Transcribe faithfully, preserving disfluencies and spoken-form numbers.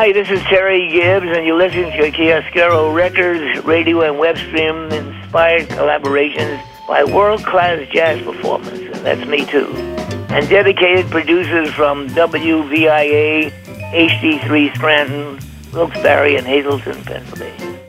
Hi, this is Terry Gibbs, and you're listening to Chiaroscuro Records, radio and web stream inspired collaborations by world-class jazz performers, and that's me too. And dedicated producers from W V I A, H D three Scranton, Wilkes-Barre, and Hazleton, Pennsylvania.